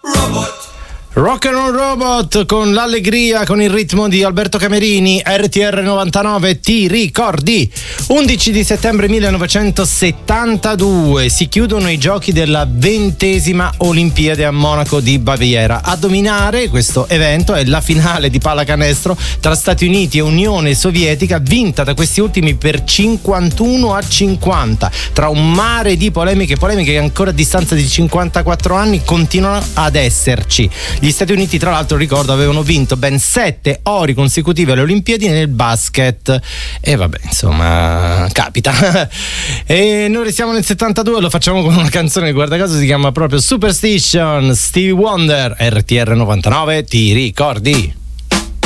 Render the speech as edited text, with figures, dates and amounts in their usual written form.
Rock and Roll Robot con l'allegria, con il ritmo di Alberto Camerini. RTR 99, ti ricordi? 11 di settembre 1972 si chiudono i giochi della 20ª Olimpiade a Monaco di Baviera. A dominare questo evento è la finale di pallacanestro tra Stati Uniti e Unione Sovietica, vinta da questi ultimi per 51-50, tra un mare di polemiche che ancora a distanza di 54 anni continuano ad esserci. Gli Stati Uniti, tra l'altro, ricordo, avevano vinto ben 7 ori consecutivi alle Olimpiadi nel basket. E vabbè, insomma, capita. E noi restiamo nel 72, lo facciamo con una canzone che, guarda caso, si chiama proprio Superstition, Stevie Wonder. RTR 99, ti ricordi?